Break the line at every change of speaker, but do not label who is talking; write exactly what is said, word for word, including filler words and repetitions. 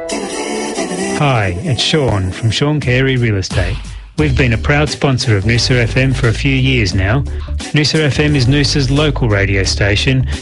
Hi, it's Sean from Sean Carey Real Estate. We've been a proud sponsor of Noosa F M for a few years now. Noosa F M is Noosa's local radio station